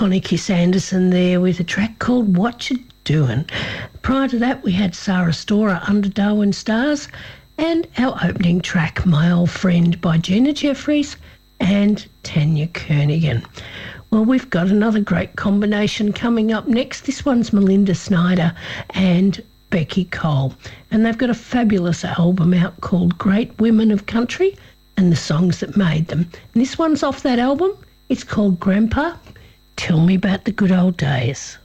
Connie Kiss Anderson there with a track called What You Doing. Prior to that, we had Sarah Storer, Under Darwin Stars, and our opening track, My Old Friend by Gina Jeffries and Tanya Kernaghan. Well, we've got another great combination coming up next. This one's Melinda Snyder and Becky Cole, and they've got a fabulous album out called Great Women of Country and the Songs That Made Them. And this one's off that album. It's called Grandpa, Tell Me About the Good Old Days.